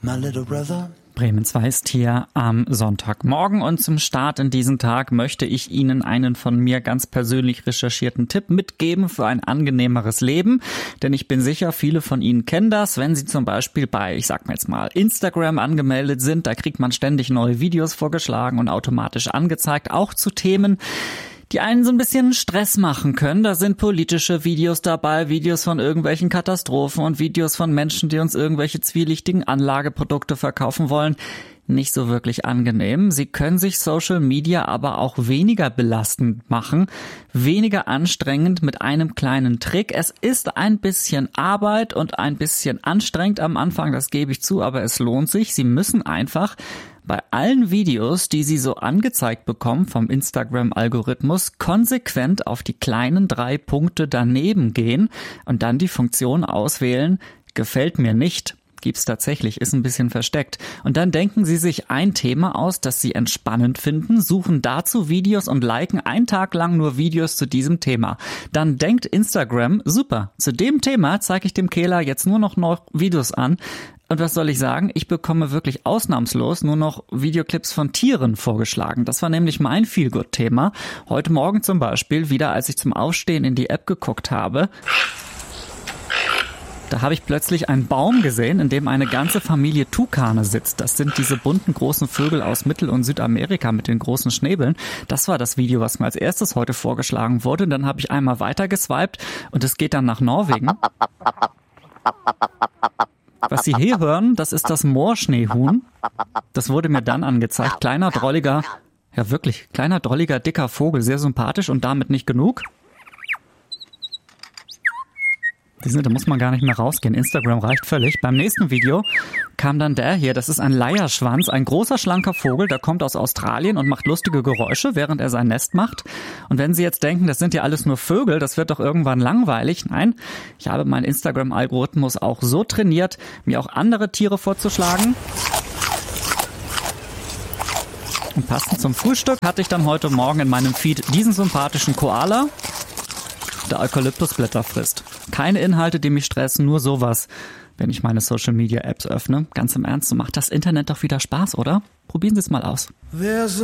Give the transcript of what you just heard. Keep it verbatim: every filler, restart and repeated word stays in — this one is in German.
my little brother. Bremen zwei ist hier am Sonntagmorgen und zum Start in diesen Tag möchte ich Ihnen einen von mir ganz persönlich recherchierten Tipp mitgeben für ein angenehmeres Leben. Denn ich bin sicher, viele von Ihnen kennen das, wenn Sie zum Beispiel bei, ich sag mal jetzt mal, Instagram angemeldet sind. Da kriegt man ständig neue Videos vorgeschlagen und automatisch angezeigt, auch zu Themen, die einen so ein bisschen Stress machen können. Da sind politische Videos dabei, Videos von irgendwelchen Katastrophen und Videos von Menschen, die uns irgendwelche zwielichtigen Anlageprodukte verkaufen wollen. Nicht so wirklich angenehm. Sie können sich Social Media aber auch weniger belastend machen, weniger anstrengend mit einem kleinen Trick. Es ist ein bisschen Arbeit und ein bisschen anstrengend am Anfang, das gebe ich zu, aber es lohnt sich. Sie müssen einfach bei allen Videos, die Sie so angezeigt bekommen vom Instagram-Algorithmus, konsequent auf die kleinen drei Punkte daneben gehen und dann die Funktion auswählen, gefällt mir nicht. Gibt's tatsächlich, ist ein bisschen versteckt. Und dann denken Sie sich ein Thema aus, das Sie entspannend finden, suchen dazu Videos und liken einen Tag lang nur Videos zu diesem Thema. Dann denkt Instagram, super, zu dem Thema zeige ich dem Kehler jetzt nur noch, noch Videos an. Und was soll ich sagen? Ich bekomme wirklich ausnahmslos nur noch Videoclips von Tieren vorgeschlagen. Das war nämlich mein Feelgood-Thema. Heute Morgen zum Beispiel, wieder als ich zum Aufstehen in die App geguckt habe, da habe ich plötzlich einen Baum gesehen, in dem eine ganze Familie Tukane sitzt. Das sind diese bunten großen Vögel aus Mittel- und Südamerika mit den großen Schnäbeln. Das war das Video, was mir als erstes heute vorgeschlagen wurde. Dann habe ich einmal weiter geswiped und es geht dann nach Norwegen. Was Sie hier hören, das ist das Moorschneehuhn. Das wurde mir dann angezeigt. Kleiner, drolliger, ja wirklich, kleiner, drolliger, dicker Vogel. Sehr sympathisch und damit nicht genug. Da muss man gar nicht mehr rausgehen. Instagram reicht völlig. Beim nächsten Video kam dann der hier. Das ist ein Leierschwanz, ein großer, schlanker Vogel. Der kommt aus Australien und macht lustige Geräusche, während er sein Nest macht. Und wenn Sie jetzt denken, das sind ja alles nur Vögel, das wird doch irgendwann langweilig. Nein, ich habe meinen Instagram-Algorithmus auch so trainiert, mir auch andere Tiere vorzuschlagen. Und passend zum Frühstück hatte ich dann heute Morgen in meinem Feed diesen sympathischen Koala, der Eukalyptusblätter frisst. Keine Inhalte, die mich stressen, nur sowas, wenn ich meine Social-Media-Apps öffne. Ganz im Ernst, so macht das Internet doch wieder Spaß, oder? Probieren Sie es mal aus.